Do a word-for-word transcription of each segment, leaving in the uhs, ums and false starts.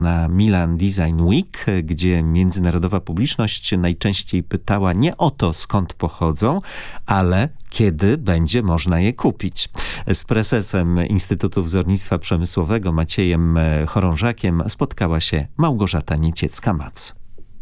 na Milan Design Week, gdzie międzynarodowa publiczność najczęściej pytała nie o to, skąd pochodzą, ale kiedy będzie można je kupić. Z prezesem Instytutu Wzornictwa Przemysłowego Maciejem Chorążakiem spotkała się Małgorzata Nieciecka-Mac.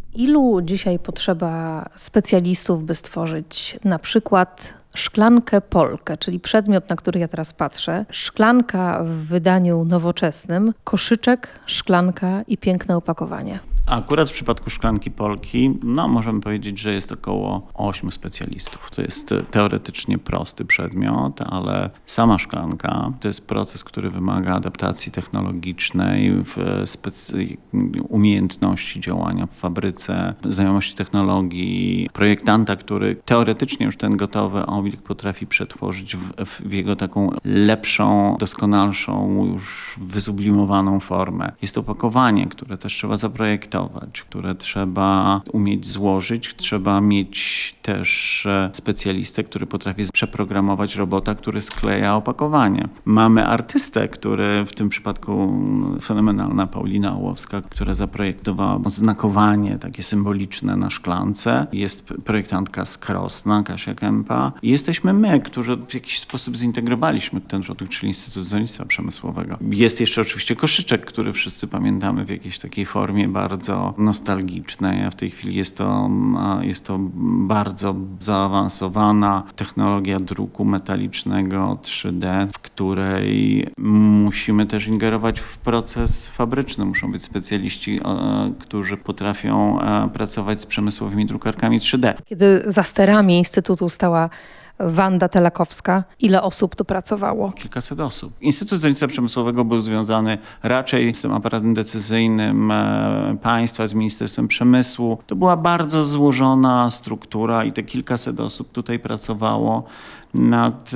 Ilu dzisiaj potrzeba specjalistów, by stworzyć na przykład szklankę Polkę, czyli przedmiot, na który ja teraz patrzę. Szklanka w wydaniu nowoczesnym, koszyczek, szklanka i piękne opakowanie. Akurat w przypadku szklanki Polki, no możemy powiedzieć, że jest około ośmiu specjalistów. To jest teoretycznie prosty przedmiot, ale sama szklanka to jest proces, który wymaga adaptacji technologicznej, w specy- umiejętności działania w fabryce, znajomości technologii, projektanta, który teoretycznie już ten gotowy obiekt potrafi przetworzyć w, w jego taką lepszą, doskonalszą, już wysublimowaną formę. Jest opakowanie, które też trzeba zaprojektować, które trzeba umieć złożyć. Trzeba mieć też specjalistę, który potrafi przeprogramować robota, który skleja opakowanie. Mamy artystę, który w tym przypadku fenomenalna Paulina Ołowska, która zaprojektowała znakowanie takie symboliczne na szklance. Jest projektantka z Krosna, Kasia Kępa. I jesteśmy my, którzy w jakiś sposób zintegrowaliśmy ten produkt, czyli Instytut Wzornictwa Przemysłowego. Jest jeszcze oczywiście koszyczek, który wszyscy pamiętamy w jakiejś takiej formie bardzo nostalgicznej, a w tej chwili jest to, jest to bardzo zaawansowana technologia druku metalicznego trzy D, w której musimy też ingerować w proces fabryczny. Muszą być specjaliści, którzy potrafią pracować z przemysłowymi drukarkami trzy D. Kiedy za sterami Instytutu stała Wanda Telakowska, ile osób tu pracowało? Kilkaset osób. Instytut Wzornictwa Przemysłowego był związany raczej z tym aparatem decyzyjnym państwa, z Ministerstwem Przemysłu. To była bardzo złożona struktura i te kilkaset osób tutaj pracowało nad,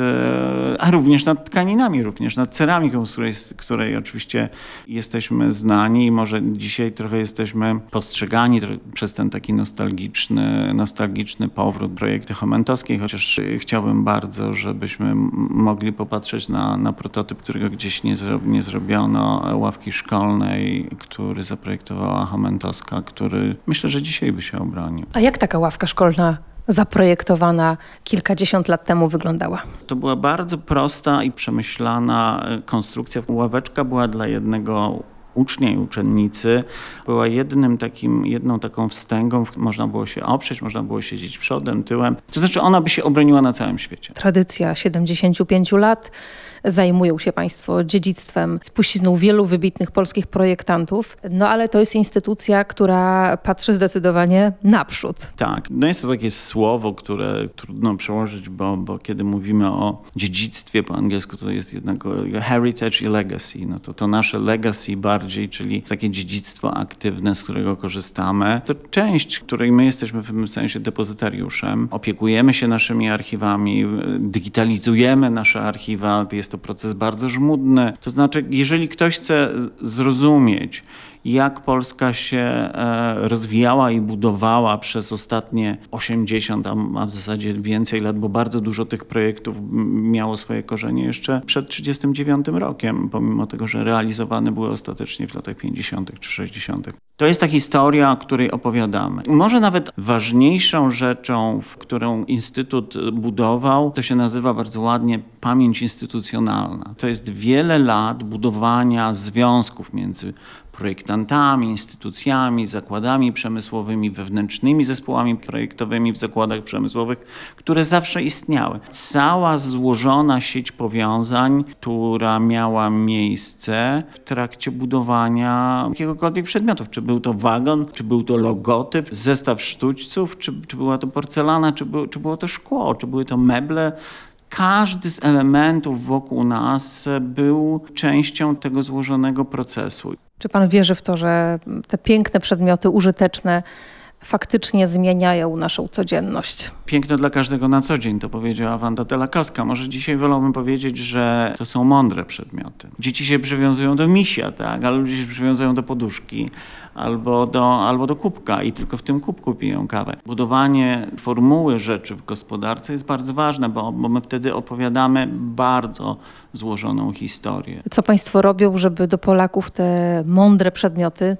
a również nad tkaninami, również nad ceramiką, z której, z której oczywiście jesteśmy znani i może dzisiaj trochę jesteśmy postrzegani przez ten taki nostalgiczny, nostalgiczny powrót projekty chomentowskiej, chociaż chciałbym bardzo, żebyśmy mogli popatrzeć na, na prototyp, którego gdzieś nie, zro, nie zrobiono, ławki szkolnej, który zaprojektowała Chomentowska, który myślę, że dzisiaj by się obronił. A jak taka ławka szkolna zaprojektowana kilkadziesiąt lat temu wyglądała? To była bardzo prosta i przemyślana konstrukcja. Ławeczka była dla jednego ucznia i uczennicy. Była jednym takim, jedną taką wstęgą, można było się oprzeć, można było siedzieć przodem, tyłem. To znaczy ona by się obroniła na całym świecie. Tradycja siedemdziesięciu pięciu lat. Zajmują się państwo dziedzictwem, spuścizną wielu wybitnych polskich projektantów. No ale to jest instytucja, która patrzy zdecydowanie naprzód. Tak. No jest to takie słowo, które trudno przełożyć, bo, bo kiedy mówimy o dziedzictwie po angielsku, to jest jednak heritage i legacy. No to to nasze legacy bardziej, czyli takie dziedzictwo aktywne, z którego korzystamy. To część, której my jesteśmy w pewnym sensie depozytariuszem. Opiekujemy się naszymi archiwami, digitalizujemy nasze archiwa. Jest to proces bardzo żmudny. To znaczy, jeżeli ktoś chce zrozumieć, jak Polska się rozwijała i budowała przez ostatnie osiemdziesiąt, a w zasadzie więcej lat, bo bardzo dużo tych projektów miało swoje korzenie jeszcze przed trzydziestym dziewiątym rokiem, pomimo tego, że realizowane były ostatecznie w latach pięćdziesiątych czy sześćdziesiątych. To jest ta historia, o której opowiadamy. Może nawet ważniejszą rzeczą, w którą Instytut budował, to się nazywa bardzo ładnie pamięć instytucjonalna. To jest wiele lat budowania związków między projektantami, instytucjami, zakładami przemysłowymi, wewnętrznymi zespołami projektowymi w zakładach przemysłowych, które zawsze istniały. Cała złożona sieć powiązań, która miała miejsce w trakcie budowania jakiegokolwiek przedmiotu. Czy był to wagon, czy był to logotyp, zestaw sztućców, czy, czy była to porcelana, czy, był, czy było to szkło, czy były to meble. Każdy z elementów wokół nas był częścią tego złożonego procesu. Czy pan wierzy w to, że te piękne przedmioty użyteczne faktycznie zmieniają naszą codzienność? Piękno dla każdego na co dzień, to powiedziała Wanda Telakowska. Może dzisiaj wolałbym powiedzieć, że to są mądre przedmioty. Dzieci się przywiązują do misia, tak? A ludzie się przywiązują do poduszki albo do, albo do kubka i tylko w tym kubku piją kawę. Budowanie formuły rzeczy w gospodarce jest bardzo ważne, bo, bo my wtedy opowiadamy bardzo złożoną historię. Co państwo robią, żeby do Polaków te mądre przedmioty